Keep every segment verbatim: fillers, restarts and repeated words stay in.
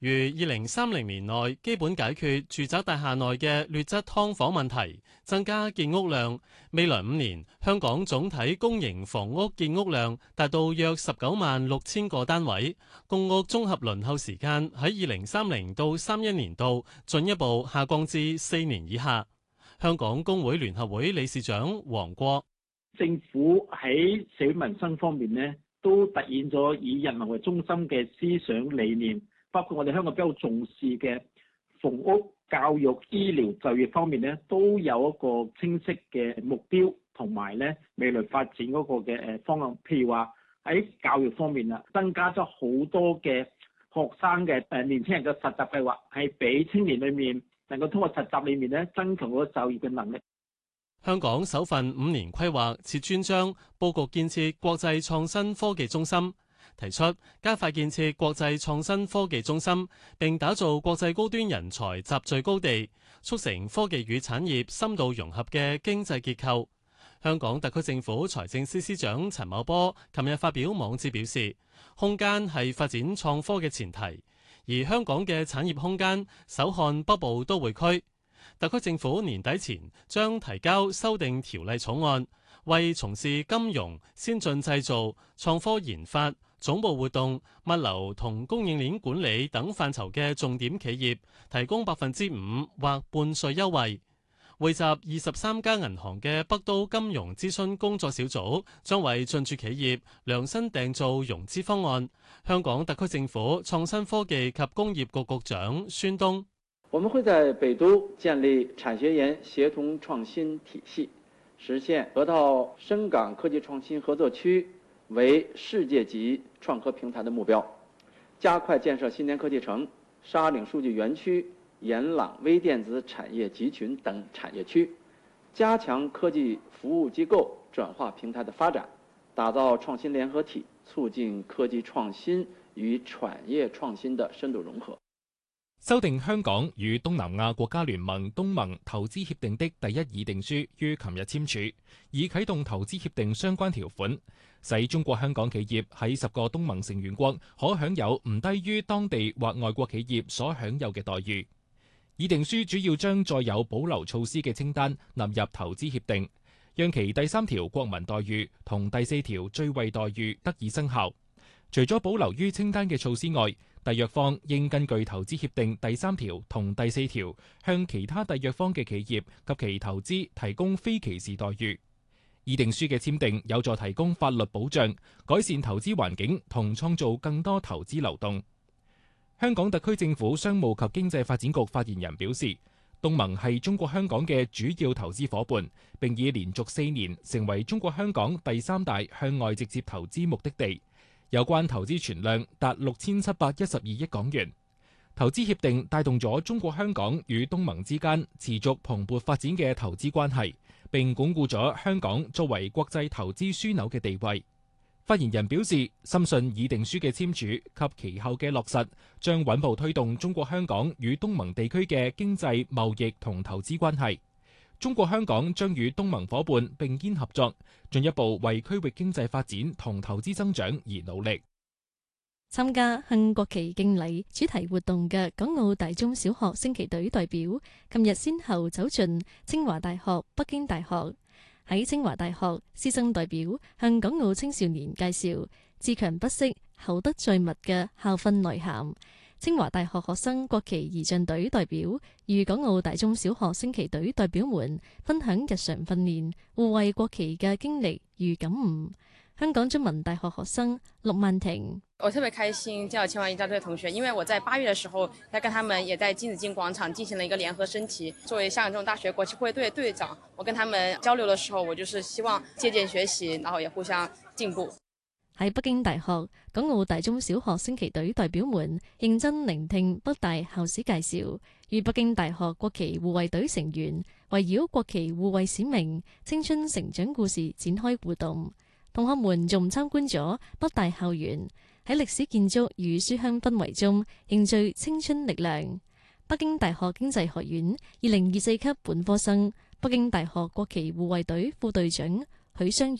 如二零三零年內基本解決住宅大廈內嘅劣質劏房問題，增加建屋量。未來五年，香港總體公營房屋建屋量達到約十九萬六千個單位，公屋綜合輪候時間喺二零三零到三一年度進一步下降至四年以下。香港工會聯合會理事長黃國： 政府喺社會民生方面呢，都凸顯咗以人民為中心嘅思想理念。包括我哋香港比較重視嘅房屋、教育、醫療、就業方面咧，都有一個清晰嘅目標同埋咧未來發展嗰個嘅誒方向。譬如話喺教育方面啦，增加咗好多嘅學生嘅誒年輕人嘅實習計劃，係俾青年裏面能夠通過實習裏面咧增強嗰個就業嘅能力。 香港首份五年規劃設專章，佈局建設國際創新科技中心。提出加快建設國際創新科技中心，並打造國際高端人才集聚高地，促成科技與產業深度融合嘅經濟結構。香港特區政府財政司司長陳茂波琴日發表網誌表示，空間係發展創科嘅前提，而香港嘅產業空間首看北部都會區。特區政府年底前將提交修訂條例草案，為從事金融、先進製造、創科研發、總部活動、物流同供應鏈管理等範疇嘅重點企業提供百分之五或半稅優惠。匯集二十三家銀行嘅北都金融諮詢工作小組將為進駐企業量身訂造融資方案。香港特區政府創新科技及工業局局長孫東： 我們會在北都建立產學研協同創新體系，實現河套深港科技創新合作區為世界級創科平台的目標，加快建設新田科技城、沙嶺數據園區、元朗微電子產業集群等產業區，加強科技服務機構轉化平台的發展，打造創新聯合體，促進科技創新與產業創新的深度融合。 修訂香港與東南亞國家聯盟東盟投資協定的第一議定書於琴日簽署，以啟動投資協定相關條款，使中國香港企業喺十個東盟成員國可享有唔低於當地或外國企業所享有嘅待遇。議定書主要將載有保留措施嘅清單納入投資協定，讓其第三條國民待遇同第四條最惠待遇得以生效。除咗保留於清單嘅措施外，締約方應根據投資協定第三條同第四條，向其他締約方嘅企業及其投資提供非歧視待遇。議定書嘅簽訂有助提供法律保障，改善投資環境同創造更多投資流動。香港特區政府商務及經濟發展局發言人表示，東盟係中國香港嘅主要投資夥伴，並已連續四年成為中國香港第三大向外直接投資目的地。有關投資存量達六千七百一十二億港元。投資協定帶動咗中國香港與東盟之間持續蓬勃發展嘅投資關係，並鞏固咗香港作為國際投資樞紐嘅地位。發言人表示，深信議定書嘅簽署及其後嘅落實，將穩步推動中國香港與東盟地區嘅經濟、貿易同投資關係。中國香港將與東盟夥伴並肩合作，進一步為區域經濟發展同投資增長而努力。 參加向國旗敬禮主題活動嘅港澳大中小學升旗隊代表，今日先後走進清華大學、北京大學。喺清華大學，師生代表向港澳青少年介紹自強不息、厚德載物嘅校訓內涵。清華大學學生國旗儀仗隊代表與港澳大中小學升旗隊代表們分享日常訓練、護衛國旗嘅經歷與感悟。香港中文大學學生陸曼婷： 我特別開心見到清華儀仗隊的同學，因為我在八月的時候，在跟他們也在金紫荊廣場進行了一個聯合升旗。作為香港中文大學國旗護衛隊隊長，我跟他們交流的時候，我就是希望借鑑學習，然後也互相進步。 喺北京大學，港澳大中小學升旗隊代表們認真聆聽北大校史介紹，與北京大學國旗護衛隊成員圍繞國旗護衛使命、青春成長故事展開互動。同學們仲參觀咗北大校園，喺歷史建築與書香氛圍中凝聚青春力量。北京大學經濟學院二零二四級本科生、北京大學國旗護衛隊副隊長許雙月：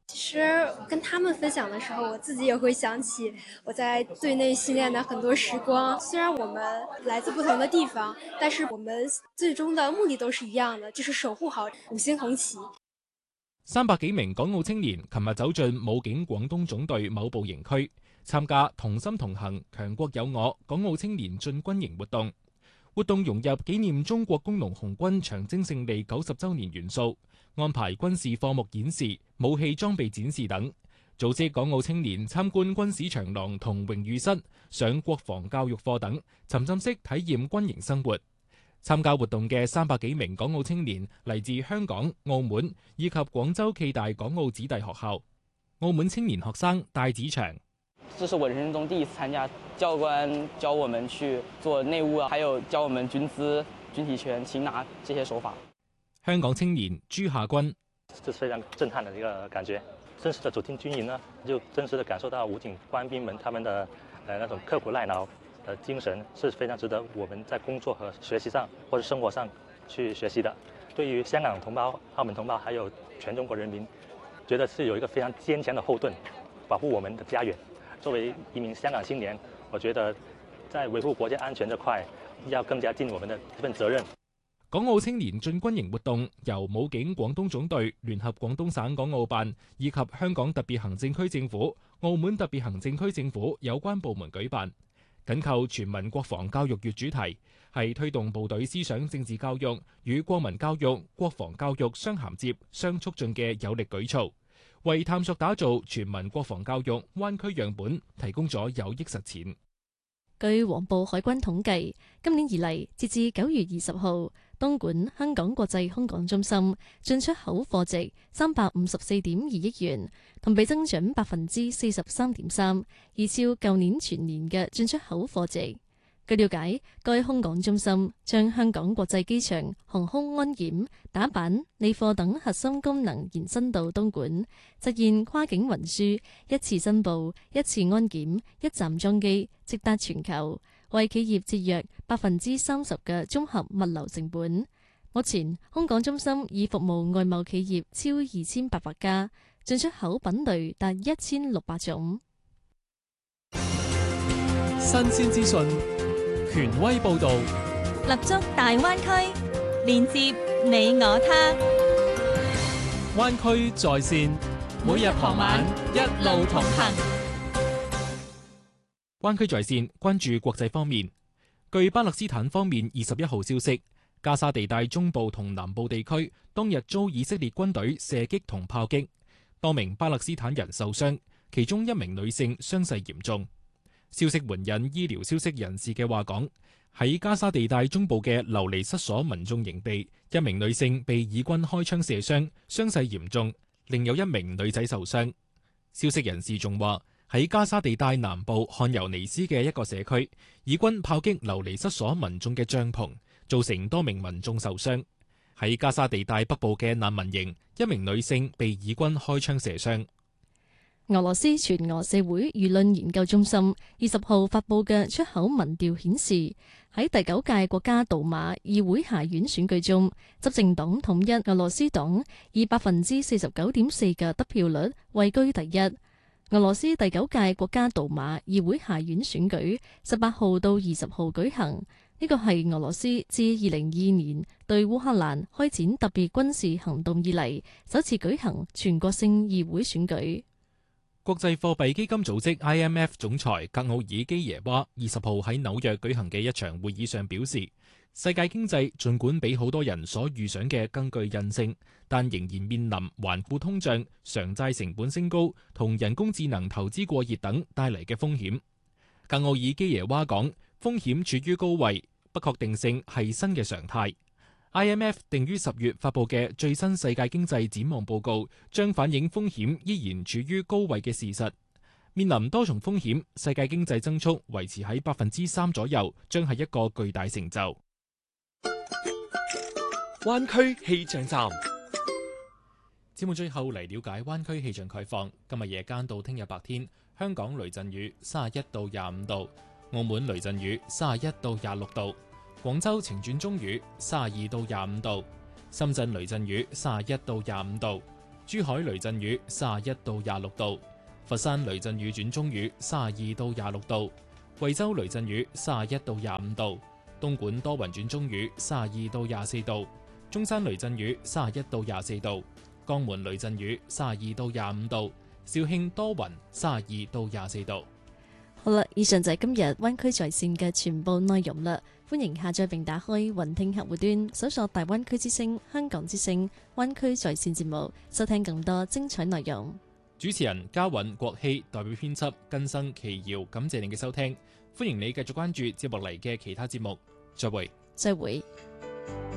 其實跟他們分享的時候，我自己也會想起我在隊內訓練的很多時光。雖然我們來自不同的地方，但是我們最終的目的都是一樣的，就是守護好五星紅旗。 三百幾名港澳青年琴日走進武警廣東總隊某部營區，參加同心同行、強國有我港澳青年進軍營活動。活動融入紀念中國工農紅軍長征勝利九十週年元素，安排軍事課目演示、武器裝備展示等，組織港澳青年參觀軍史長廊同榮譽室、上國防教育課等，沉浸式體驗軍營生活。參加活動嘅三百幾名港澳青年嚟自香港、澳門以及廣州暨大港澳子弟學校。澳門青年學生戴子祥： 這是我人生中第一次參加，教官教我們去做內務啊，還有教我們軍姿、軍體拳、擒拿這些手法。 香港青年朱夏軍： 這是非常震撼的一個感覺，正式的走進軍營呢，就真實的感受到武警官兵們他們的呃那種刻苦耐勞的精神，是非常值得我們在工作和學習上或者生活上去學習的。對於香港同胞、澳門同胞還有全中國人民，覺得是有一個非常堅強的後盾，保護我們的家園。作為一名香港青年，我覺得在維護國家安全這塊要更加盡我們的這份責任。 港澳青年進軍營活動由武警廣東總隊聯合廣東省港澳辦以及香港特別行政區政府、澳門特別行政區政府有關部門舉辦，緊扣全民國防教育月主題，係推動部隊思想政治教育與國民教育、國防教育相銜接、相促進嘅有力舉措，為探索打造全民國防教育灣區樣本提供咗有益實踐。 據黃埔海軍統計，今年以嚟，截至九月二十號，東莞香港國際空港中心進出口貨值三百五十四點二億元，同比增長百分之四十三點三，而超舊年全年嘅進出口貨值。據了解，該空港中心將香港國際機場航空安檢、打板、理貨等核心功能延伸到東莞，實現跨境運輸一次申報、一次安檢、一站裝機，直達全球，為企業節約百分之三十嘅綜合物流成本。目前，空港中心已服務外貿企業超二千八百家，進出口品類達一千六百種。 新鮮資訊，權威報導， 立足大灣區，連接你我他。 灣區在線，每日傍晚一路同行。 灣區在線關注國際方面，據巴勒斯坦方面二十一號消息，加沙地帶中部同南部地區當日遭以色列軍隊射擊同炮擊，多名巴勒斯坦人受傷，其中一名女性傷勢嚴重。消息援引醫療消息人士嘅話講，喺加沙地帶中部嘅流離失所民眾營地，一名女性被以軍開槍射傷，傷勢嚴重，另有一名女仔受傷。消息人士仲話，喺加沙地帶南部漢尤尼斯嘅一個社區，以軍炮擊流離失所民眾嘅帳篷，造成多名民眾受傷。喺加沙地帶北部嘅難民營，一名女性被以軍開槍射傷。 俄羅斯全俄社會輿論研究中心二十號發佈嘅出口民調顯示，喺第九屆國家杜馬議會下院選舉中，執政黨統一俄羅斯黨以百分之四十九點四嘅得票率位居第一。俄羅斯第九屆國家杜馬議會下院選舉十八號到二十號舉行，呢個係俄羅斯自二零二二年對烏克蘭開展特別軍事行動以嚟首次舉行全國性議會選舉。 國際貨幣基金組織 I M F 總裁格奧爾基耶娃二十號喺紐約舉行嘅一場會議上表示，世界經濟儘管比好多人所預想嘅更具韌性，但仍然面臨頑固通脹、償債成本升高同人工智能投資過熱等帶嚟嘅風險。格奧爾基耶娃講，風險處於高位，不確定性係新嘅常態。I M F 定於十月發佈嘅最新世界經濟展望報告，將反映風險依然處於高位嘅事實。面臨多重風險，世界經濟增速維持喺百分之三左右，將係一個巨大成就。 灣區氣象站， 節目最後嚟了解灣區氣象概況。今日夜間到聽日白天，香港雷陣雨三十一到廿五度，澳門雷陣雨三十一到廿六度。廣州晴轉中雨，三十二到廿五度；深圳雷陣雨，三十一到廿五度； 珠海雷陣雨三十一到廿六度，佛山雷陣雨轉中雨三十二到廿六度，惠州雷陣雨三十一到廿五度，東莞多雲轉中雨三十二到廿四度，中山雷陣雨三十一到廿四度，江門雷陣雨三十二到廿五度，肇慶多雲三十二到廿四度。 好啦，以上就係今日灣區在線嘅全部內容啦。歡迎下載並打開雲聽客戶端，搜索大灣區之聲、香港之聲、灣區在線節目，收聽更多精彩內容。 主持人嘉韻、郭希代表編輯根生、奇瑤，感謝您嘅收聽。歡迎你繼續關注接落嚟嘅其他節目。再會。 再會。